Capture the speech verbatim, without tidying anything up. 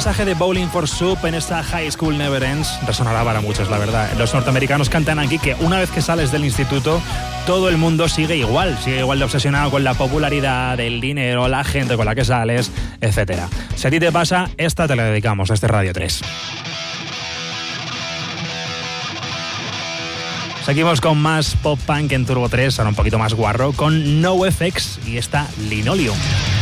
mensaje de Bowling for Soup en esta High School Never Ends resonará para muchos, la verdad. Los norteamericanos cantan aquí que una vez que sales del instituto, todo el mundo sigue igual, sigue igual de obsesionado con la popularidad, el dinero, la gente con la que sales, etcétera. Si a ti te pasa, esta te la dedicamos, a este Radio tres. Seguimos con más pop punk en Turbo tres, ahora un poquito más guarro, con NoFX y esta Linoleum.